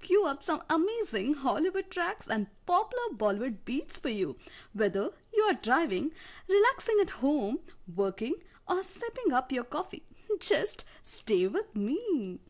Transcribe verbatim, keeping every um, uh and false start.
queue up some amazing Hollywood tracks and popular Bollywood beats for you. Whether you are driving, relaxing at home, working, or sipping up your coffee, just stay with me.